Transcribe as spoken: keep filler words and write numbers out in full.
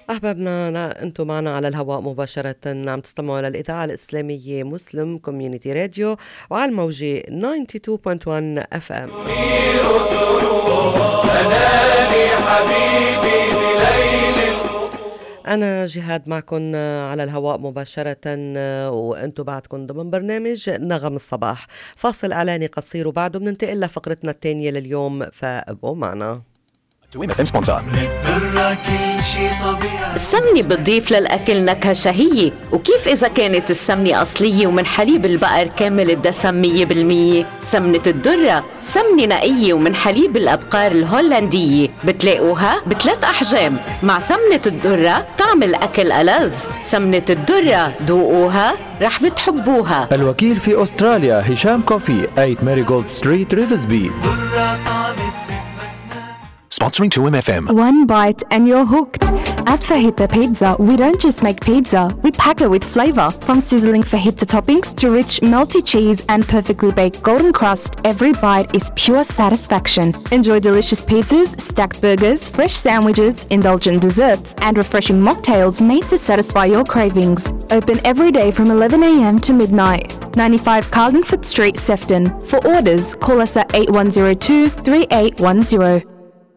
أحبابنا نا- أنتم معنا على الهواء مباشرة، عم تستمعوا على الإذاعة الإسلامية مسلم كوميونيتي راديو وعلى الموجة تسعة وتسعين فاصلة واحد اف ام. أنا جهاد معكم على الهواء مباشرة وأنتم بعدكم ضمن برنامج نغم الصباح. فاصل إعلاني قصير وبعده بننتقل لفقرتنا الثانية لليوم، فابقوا معنا. السمنة بتضيف للأكل نكهة شهية، وكيف إذا كانت السمنة أصلية ومن حليب البقر كامل الدسم مية بالمية؟ سمنة الدرة سمنة نقية ومن حليب الأبقار الهولندية، بتلاقوها بثلاث أحجام. مع سمنة الدرة طعم الأكل ألذ. سمنة الدرة ذوقوها رح بتحبوها. الوكيل في أستراليا هشام كوفي، ثمانية ماريغولد ستريت ريفزبي. Sponsoring two M F M. One bite and you're hooked. At Fajita Pizza, we don't just make pizza, we pack it with flavor. From sizzling fajita toppings to rich melty cheese and perfectly baked golden crust, every bite is pure satisfaction. Enjoy delicious pizzas, stacked burgers, fresh sandwiches, indulgent desserts, and refreshing mocktails made to satisfy your cravings. Open every day from eleven a.m. to midnight. ninety-five Carlingford Street, Sefton. For orders, call us at eight one zero two, three eight one zero.